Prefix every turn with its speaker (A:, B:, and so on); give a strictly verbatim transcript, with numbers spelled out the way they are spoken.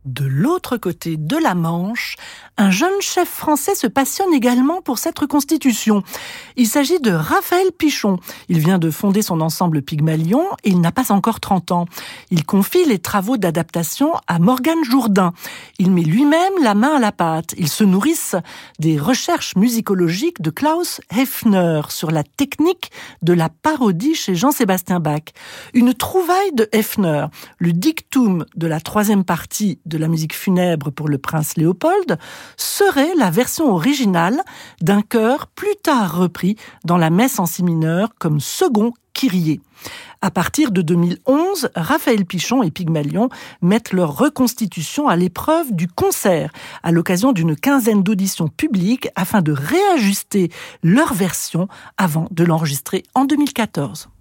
A: De l'autre côté de la Manche, un jeune chef français se passionne également pour cette reconstitution. Il s'agit de Raphaël Pichon. Il vient de fonder son ensemble Pygmalion et il n'a pas encore trente ans. Il confie les travaux d'adaptation à Morgane Jourdain. Il met lui-même la main à la pâte. Ils se nourrissent des recherches musicologiques de Klaus Hefner sur la technique de la parodie chez Jean-Sébastien Bach. Une trouvaille de Hefner, le dictum de la troisième partie de de la musique funèbre pour le prince Léopold, serait la version originale d'un chœur plus tard repris dans la messe en si mineur comme second Kyrie. À partir de deux mille onze, Raphaël Pichon et Pygmalion mettent leur reconstitution à l'épreuve du concert, à l'occasion d'une quinzaine d'auditions publiques afin de réajuster leur version avant de l'enregistrer en deux mille quatorze.